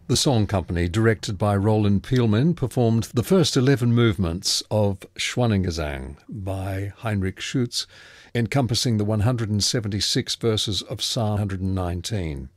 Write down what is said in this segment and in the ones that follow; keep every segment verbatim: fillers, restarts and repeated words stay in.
The Song Company, directed by Roland Peelman, performed the first eleven movements of Schwanengesang by Heinrich Schütz, encompassing the one hundred seventy-six verses of Psalm one hundred nineteen.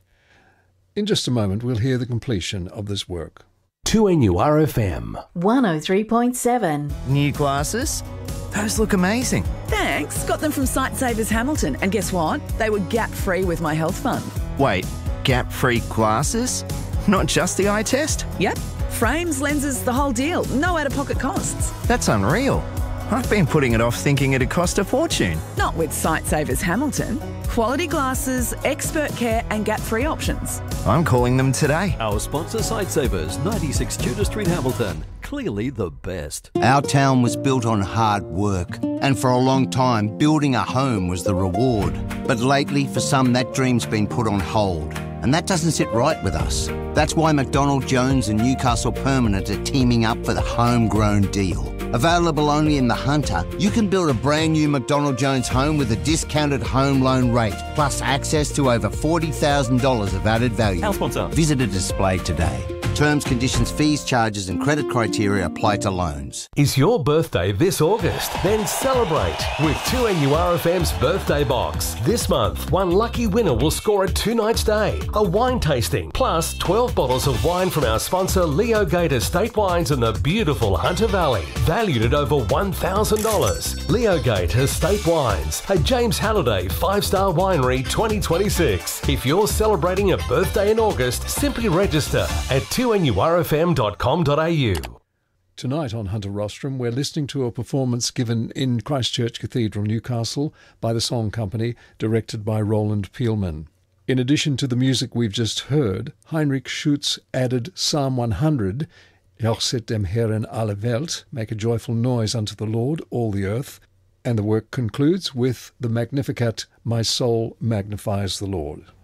In just a moment, we'll hear the completion of this work. two N U R F M one oh three point seven. New glasses? Those look amazing. Thanks. Got them from Sightsavers Hamilton. And guess what? They were gap-free with my health fund. Wait, gap-free glasses? Not just the eye test? Yep. Frames, lenses, the whole deal. No out-of-pocket costs. That's unreal. I've been putting it off thinking it'd cost a fortune. Not with Sightsavers Hamilton. Quality glasses, expert care and gap-free options. I'm calling them today. Our sponsor, Sightsavers, ninety-six Tudor Street, Hamilton. Clearly the best. Our town was built on hard work, and for a long time, building a home was the reward. But lately, for some, that dream's been put on hold, and that doesn't sit right with us. That's why McDonald Jones and Newcastle Permanent are teaming up for the homegrown deal. Available only in the Hunter, you can build a brand new McDonald Jones home with a discounted home loan rate, plus access to over forty thousand dollars of added value. Our sponsor. Visit a display today. Terms, conditions, fees, charges and credit criteria apply to loans. Is your birthday this August? Then celebrate with two N U R F M's birthday box. This month, one lucky winner will score a two-night stay, a wine tasting, plus twelve bottles of wine from our sponsor Leo Gate Estate Wines in the beautiful Hunter Valley, valued at over one thousand dollars. Leo Gate Estate Wines, a James Halliday five-star winery twenty twenty-six. If you're celebrating a birthday in August, simply register at two N U R F M dot com dot a u. Tonight on Hunter Rostrum, we're listening to a performance given in Christchurch Cathedral, Newcastle, by the Song Company, directed by Roland Peelman. In addition to the music we've just heard, Heinrich Schütz added Psalm one hundred, Jauchzet dem Herrn alle Welt, make a joyful noise unto the Lord, all the earth, and the work concludes with the Magnificat, My soul magnifies the Lord.